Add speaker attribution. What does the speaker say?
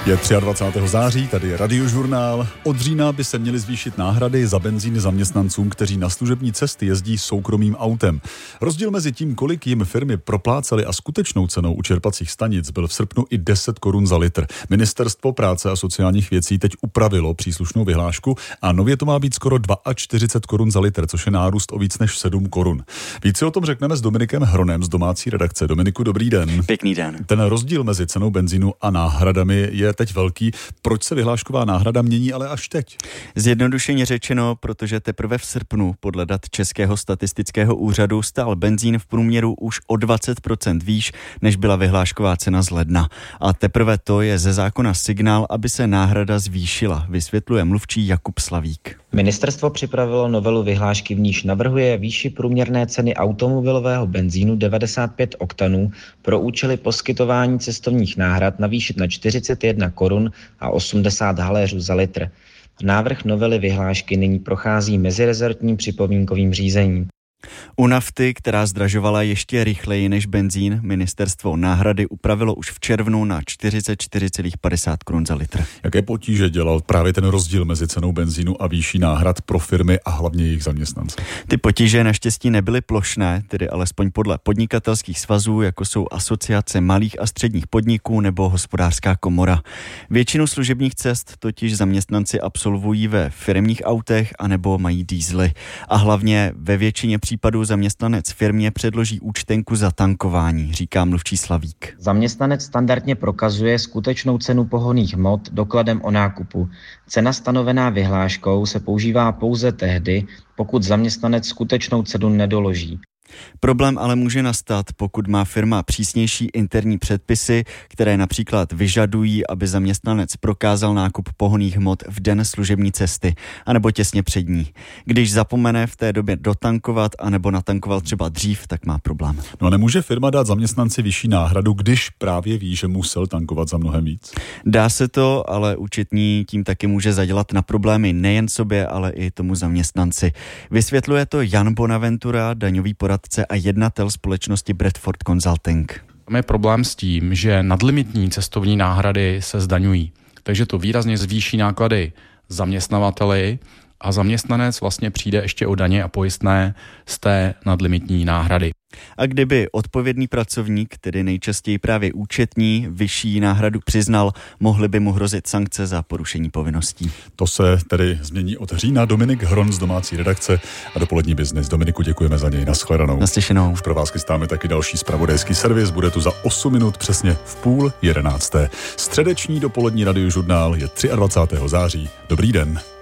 Speaker 1: Je 23. září, tady je Radiožurnál. Od října by se měly zvýšit náhrady za benzín zaměstnancům, kteří na služební cesty jezdí soukromým autem. Rozdíl mezi tím, kolik jim firmy proplácely a skutečnou cenou u čerpacích stanic, byl v srpnu i 10 korun za litr. Ministerstvo práce a sociálních věcí teď upravilo příslušnou vyhlášku a nově to má být skoro 42 korun za litr, což je nárůst o víc než 7 korun. Více o tom řekneme s Dominikem Hronem z domácí redakce. Dominiku, dobrý den.
Speaker 2: Pěkný den.
Speaker 1: Ten rozdíl mezi cenou benzínu a náhradami je teď velký. Proč se vyhlášková náhrada mění ale až teď?
Speaker 2: Zjednodušeně řečeno, protože teprve v srpnu podle dat Českého statistického úřadu stál benzín v průměru už o 20% výš, než byla vyhlášková cena z ledna. A teprve to je ze zákona signál, aby se náhrada zvýšila, vysvětluje mluvčí Jakub Slavík.
Speaker 3: Ministerstvo připravilo novelu vyhlášky, v níž navrhuje výši průměrné ceny automobilového benzínu 95 oktanů pro účely poskytování cestovních náhrad navýšit na 41 korun a 80 haléřů za litr. Návrh novely vyhlášky nyní prochází mezirezortním připomínkovým řízením.
Speaker 2: U nafty, která zdražovala ještě rychleji než benzín, ministerstvo náhrady upravilo už v červnu na 44,50 korun za litr.
Speaker 1: Jaké potíže dělal právě ten rozdíl mezi cenou benzínu a výší náhrad pro firmy a hlavně jejich zaměstnance?
Speaker 2: Ty potíže naštěstí nebyly plošné, tedy alespoň podle podnikatelských svazů, jako jsou Asociace malých a středních podniků nebo Hospodářská komora. Většinu služebních cest totiž zaměstnanci absolvují ve firemních autech anebo mají diesely. A hlavně ve většině případů zaměstnanec firmě předloží účtenku za tankování, říká mluvčí Slavík.
Speaker 3: Zaměstnanec standardně prokazuje skutečnou cenu pohonných hmot dokladem o nákupu. Cena stanovená vyhláškou se používá pouze tehdy, pokud zaměstnanec skutečnou cenu nedoloží.
Speaker 2: Problém ale může nastat, pokud má firma přísnější interní předpisy, které například vyžadují, aby zaměstnanec prokázal nákup pohonných hmot v den služební cesty, anebo těsně před ní. Když zapomene v té době dotankovat, anebo natankoval třeba dřív, tak má problém.
Speaker 1: No a nemůže firma dát zaměstnanci vyšší náhradu, když právě ví, že musel tankovat za mnohem víc?
Speaker 2: Dá se to, ale účetní tím taky může zadělat na problémy nejen sobě, ale i tomu zaměstnanci. Vysvětluje to Jan Bonaventura, daňový poradce a jednatel společnosti Bradford Consulting.
Speaker 4: Tam je problém s tím, že nadlimitní cestovní náhrady se zdaňují. Takže to výrazně zvýší náklady zaměstnavateli a zaměstnanec vlastně přijde ještě o daně a pojistné z té nadlimitní náhrady.
Speaker 2: A kdyby odpovědný pracovník, tedy nejčastěji právě účetní, vyšší náhradu přiznal, mohly by mu hrozit sankce za porušení povinností.
Speaker 1: To se tedy změní od října. Dominik Hron z domácí redakce a Dopolední biznis. Dominiku, děkujeme za něj. Naschledanou.
Speaker 2: Naslyšenou.
Speaker 1: Už pro vás chystáme taky další zpravodajský servis. Bude tu za 8 minut přesně v 10:30. Středeční dopolední Radiožurnál je 23. září. Dobrý den.